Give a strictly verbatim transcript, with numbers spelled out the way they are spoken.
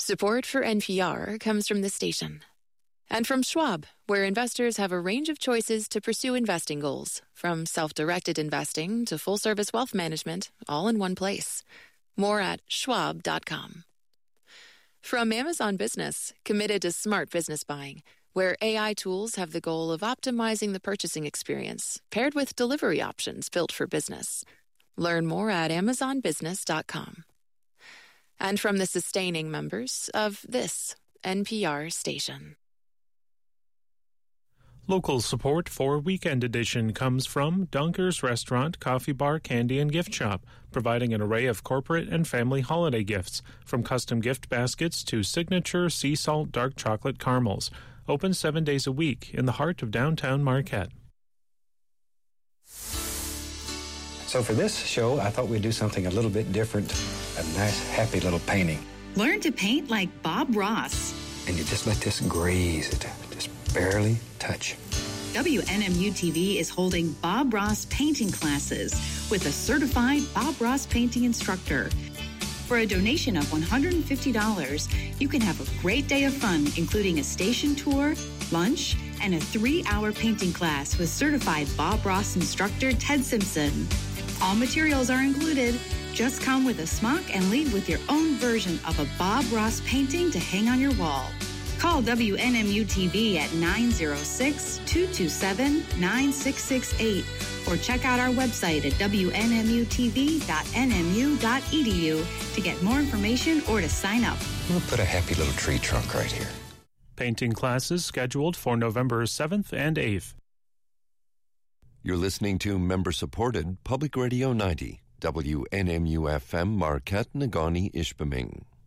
Support for N P R comes from the station. And from Schwab, where investors have a range of choices to pursue investing goals, from self-directed investing to full-service wealth management, all in one place. More at schwab dot com. From Amazon Business, committed to smart business buying, where A I tools have the goal of optimizing the purchasing experience, paired with delivery options built for business. Learn more at amazon business dot com. And from the sustaining members of this N P R station. Local support for Weekend Edition comes from Dunker's Restaurant, Coffee Bar, Candy and Gift Shop, providing an array of corporate and family holiday gifts, from custom gift baskets to signature sea salt dark chocolate caramels. Open seven days a week in the heart of downtown Marquette. So for this show, I thought we'd do something a little bit different, a nice, happy little painting. Learn to paint like Bob Ross. And you just let this graze it, just barely touch. W N M U T V is holding Bob Ross painting classes with a certified Bob Ross painting instructor. For a donation of one hundred fifty dollars, you can have a great day of fun, including a station tour, lunch, and a three-hour painting class with certified Bob Ross instructor Ted Simpson. All materials are included. Just come with a smock and leave with your own version of a Bob Ross painting to hang on your wall. Call W N M U T V at nine oh six, two two seven, nine six six eight or check out our website at w n m u t v dot n m u dot e d u to get more information or to sign up. We'll put a happy little tree trunk right here. Painting classes scheduled for November seventh and eighth. You're listening to member-supported Public Radio ninety, W N M U F M, Marquette, Negaunee, Ishpeming.